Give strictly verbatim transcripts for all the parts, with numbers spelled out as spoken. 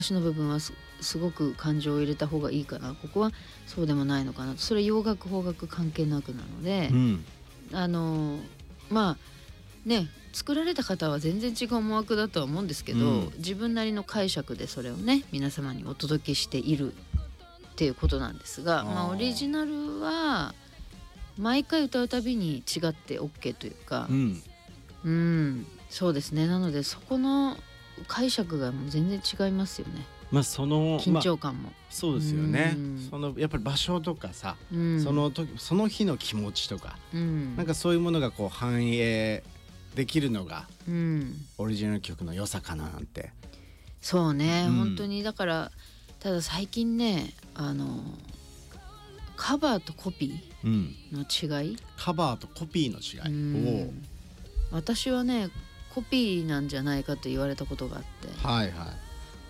の部分は す, すごく感情を入れた方がいいかな、ここはそうでもないのかなと。それ洋楽邦楽関係なくなので、 うん、 あのまあね、作られた方は全然違う思惑だとは思うんですけど、うん、自分なりの解釈でそれをね皆様にお届けしているっていうことなんですが、まあ、オリジナルは毎回歌うたびに違って OK というか、うん、うん、そうですね。なのでそこの解釈がもう全然違いますよね。 まあ、その緊張感も、まあ、 そうですよね。そのやっぱり場所とかさ、うん、その時その日の気持ちとか、うん、なんかそういうものがこう反映できるのが、うん、オリジナル曲の良さかななんて。 そうね、うん、本当に。だからただ最近ね、あのカバーとコピーの違い、うん、 カバーとコピーの違い、お私はねコピーなんじゃないかと言われたことがあって、 はいはい、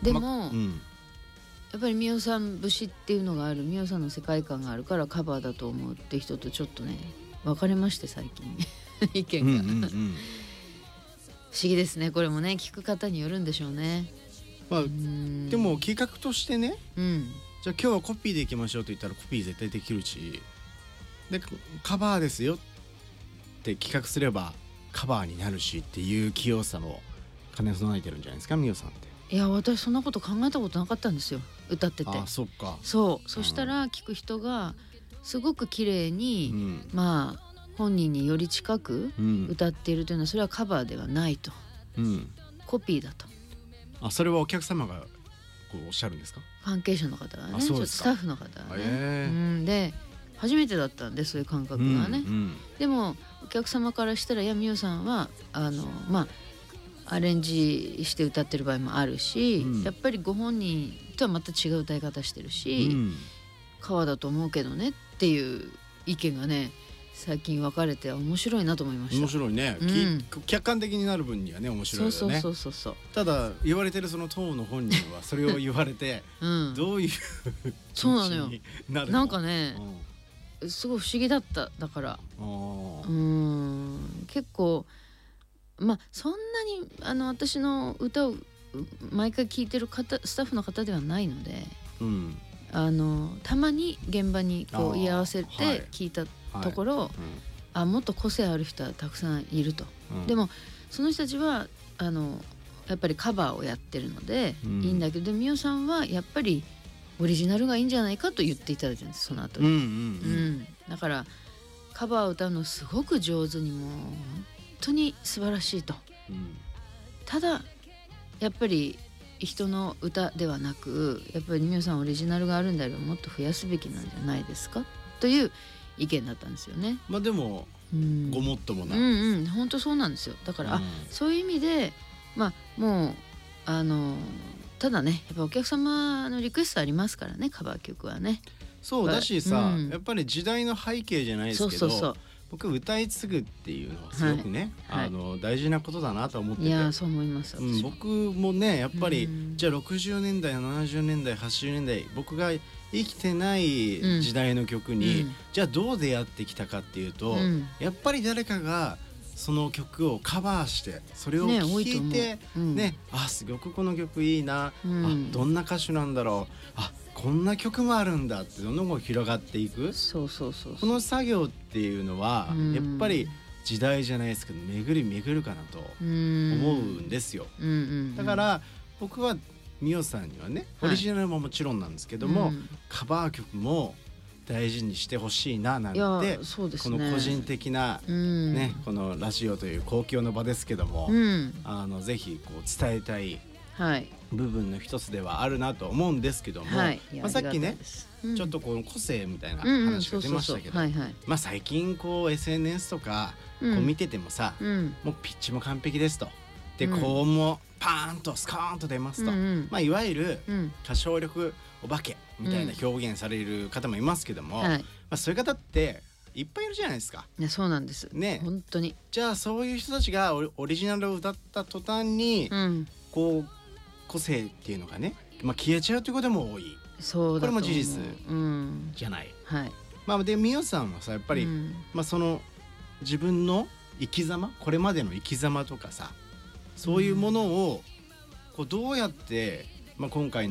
でも、 まうん、 やっぱりみおさん節っていうのがある、みおさんの世界観があるからカバーだと思うって人とちょっとね分かれまして、最近意見が、うんうんうん、不思議ですね。これもね聞く方によるんでしょうね。 まあ、でも企画としてね、うん、じゃあ今日はコピーでいきましょうと言ったらコピー絶対できるし、でカバーですよって企画すればカバーになるしっていう器用さも兼ね備えてるんじゃないですか、みおさんって。 いや私そんなこと考えたことなかったんですよ、歌ってて。 あ、そっか。 そう、そしたら聞く人がすごく綺麗に、うん、まあ本人により近く歌っているというのはそれはカバーではないと、うん、コピーだと。 あ、それはお客様がこうおっしゃるんですか？ 関係者の方がね、ちょっとスタッフの方がね、 えーうん、で初めてだったんでそういう感覚がね、うんうん、でもお客様からしたら、いやみおさんはあのまあアレンジして歌ってる場合もあるし、うん、やっぱりご本人とはまた違う歌い方してるし、うん、川だと思うけどねっていう意見がね最近分かれて面白いなと思いました。 面白いね、うん、客観的になる分にはね面白いよね。 そうそうそうそう。 ただ言われてるその当の本人はそれを言われて、うん、どういう気持ちになるの？ なんかね、うん、すごい不思議だった。だからうーん結構まあそんなにあの私の歌を毎回聴いてる方スtaffの方ではないので、うん、あのたまに現場にこう居合わせて聞いたところ、はいはい、うん、あもっと個性ある人はたくさんいると、うん、でもその人たちはあのやっぱりカバーをやってるので、うん、いいんだけど、みおさんはやっぱりオリジナルがいいんじゃないかと言っていただいたんです、その後に、うんうんうんうん、だからカバーを歌うのすごく上手にも本当に素晴らしいと、うん、ただやっぱり人の歌ではなくやっぱりみおさんオリジナルがあるんであればもっと増やすべきなんじゃないですかという意見だったんですよね。 まあでも、うん、ごもっともな、 うんうん、本当そうなんですよ。だから、うん、あそういう意味でまあもうあのただねやっぱお客様のリクエストありますからね、カバー曲はね。 そうだしさ、うん、やっぱり時代の背景じゃないですけど、そうそうそう、僕歌い継ぐっていうのはすごくね、はい、あの大事なことだなと思ってて、 いやそう思います、 うん、僕もねやっぱり、うん、じゃあろくじゅうねんだいななじゅうねんだいはちじゅうねんだい僕が生きてない時代の曲に、うん、じゃあどう出会ってきたかっていうと、うん、やっぱり誰かがその曲をカバーしてそれを聴いて、ね、うん、ね、あすごくこの曲いいな、うん、あどんな歌手なんだろう、あこんな曲もあるんだってどんどん広がっていく、 そうそうそうそう、 この作業っていうのは、うん、やっぱり時代じゃないですけど巡り巡るかなと思うんですよ、うんうんうん、だから僕はみおさんにはねオリジナルももちろんなんですけども、はい、カバー曲も大事にしてほしいななんて、 そうですね、この個人的な、ね、うん、このラジオという公共の場ですけども、うん、あのぜひこう伝えたい部分の一つではあるなと思うんですけども、はい、まあ、さっきね、うん、ちょっとこの個性みたいな話が出ましたけど、まあ最近こう エスエヌエス とかこう見ててもさ、うん、もうピッチも完璧ですと、で高音もパーンとスカーンと出ますと、うんうん、まあ、いわゆる歌唱力お化けみたいな表現される方もいますけども、うん、はい、まあ、そういう方っていっぱいいるじゃないですか。 いやそうなんです、ね、本当に。 じゃあそういう人たちがオリジナルを歌った途端に、うん、こう個性っていうのがね、まあ、消えちゃうということも多い。 そうだと思う。 これも事実じゃない、うん、はい、まあ、でみおさんはさやっぱり、うん、まあ、その自分の生き様これまでの生き様とかさそういうものをこうどうやってまあ、今回